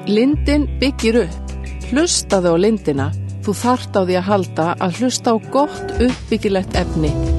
Lindin byggir upp. Hlustaðu á lindina. Þú þarft á því að halda að hlusta á gott uppbyggilegt efni